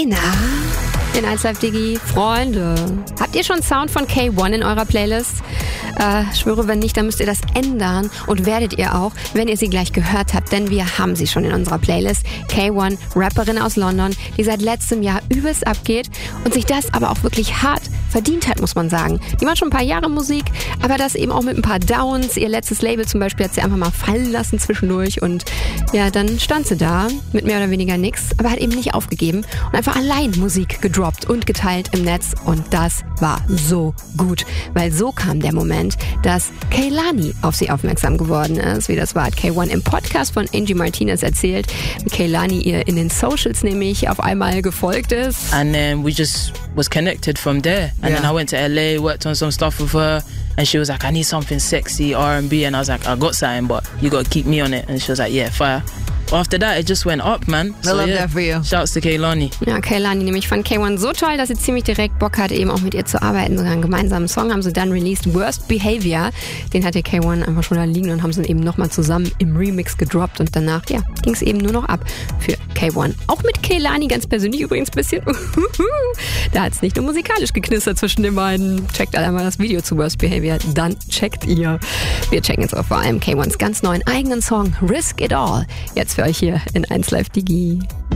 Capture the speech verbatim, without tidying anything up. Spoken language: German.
Hey, na? In eins Live Digi, Freunde. Habt ihr schon Sound von K eins in eurer Playlist? Äh, schwöre, wenn nicht, dann müsst ihr das ändern und werdet ihr auch, wenn ihr sie gleich gehört habt, denn wir haben sie schon in unserer Playlist. K eins, Rapperin aus London, die seit letztem Jahr übelst abgeht und sich das aber auch wirklich hart verdient hat, muss man sagen. Die macht schon ein paar Jahre Musik, aber das eben auch mit ein paar Downs. Ihr letztes Label zum Beispiel hat sie einfach mal fallen lassen zwischendurch und ja, dann stand sie da mit mehr oder weniger nix, aber hat eben nicht aufgegeben und einfach allein Musik gedroppt und geteilt im Netz und das war so gut, weil so kam der Moment, dass Kehlani auf sie aufmerksam geworden ist. Wie das war, hat K eins im Podcast von Angie Martinez erzählt, wie Kehlani ihr in den Socials nämlich auf einmal gefolgt ist. And then we just was connected from there. And yeah. then I went to L A, worked on some stuff with her, and she was like, I need something sexy, R and B, and I was like, I got something, but you got to keep me on it. And she was like, yeah, fire. After that, it just went up, man. I So, love yeah, that for you. shouts to Kehlani. Ja, Kehlani nämlich fand K eins so toll, dass sie ziemlich direkt Bock hatte, eben auch mit ihr zu arbeiten. Sogar einen gemeinsamen Song haben sie dann released, Worst Behavior. Den hatte K eins einfach schon da liegen und haben sie eben nochmal zusammen im Remix gedroppt. Und danach, ja, ging es eben nur noch ab für K eins. Auch mit Kehlani ganz persönlich übrigens ein bisschen. Da hat es nicht nur musikalisch geknistert zwischen den beiden. Checkt alle mal das Video zu Worst Behavior, dann checkt ihr. Wir checken jetzt auch vor allem K eins ganz neuen eigenen Song Risk It All. Jetzt für euch hier in eins Live Digi.